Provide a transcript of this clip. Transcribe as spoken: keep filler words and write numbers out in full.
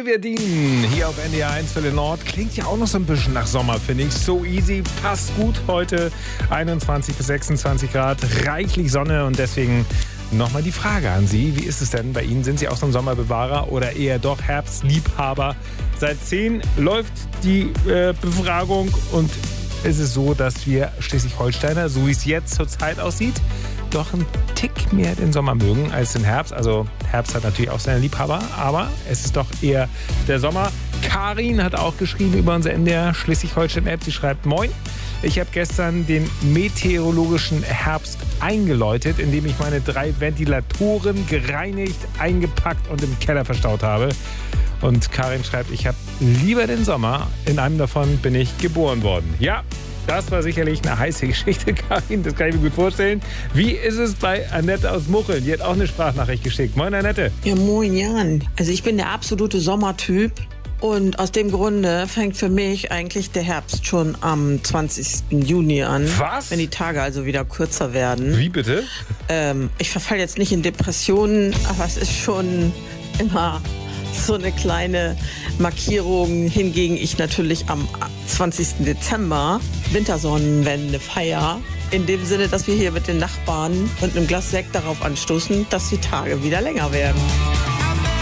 Alvedin hier auf N D R eins für den Nord. Klingt ja auch noch so ein bisschen nach Sommer, finde ich. So easy, passt gut heute. einundzwanzig bis sechsundzwanzig Grad, reichlich Sonne und deswegen nochmal die Frage an Sie. Wie ist es denn bei Ihnen? Sind Sie auch so ein Sommerbewahrer oder eher doch Herbstliebhaber? Seit zehn läuft die äh, Befragung und es ist so, dass wir Schleswig-Holsteiner, so wie es jetzt zurzeit aussieht, doch einen Tick mehr den Sommer mögen als den Herbst. Also Herbst hat natürlich auch seine Liebhaber, aber es ist doch eher der Sommer. Karin hat auch geschrieben über unser N D R Schleswig-Holstein-App. Sie schreibt: Moin, ich habe gestern den meteorologischen Herbst eingeläutet, indem ich meine drei Ventilatoren gereinigt, eingepackt und im Keller verstaut habe. Und Karin schreibt, ich habe lieber den Sommer. In einem davon bin ich geboren worden. Ja, das war sicherlich eine heiße Geschichte, Karin. Das kann ich mir gut vorstellen. Wie ist es bei Annette aus Mucheln? Die hat auch eine Sprachnachricht geschickt. Moin, Annette. Ja, moin, Jan. Also ich bin der absolute Sommertyp. Und aus dem Grunde fängt für mich eigentlich der Herbst schon am zwanzigsten Juni an. Was? Wenn die Tage also wieder kürzer werden. Wie bitte? Ähm, ich verfalle jetzt nicht in Depressionen, aber es ist schon immer so eine kleine Markierung. Hingegen ich natürlich am zwanzigsten Dezember Wintersonnenwende feier. In dem Sinne, dass wir hier mit den Nachbarn und einem Glas Sekt darauf anstoßen, dass die Tage wieder länger werden.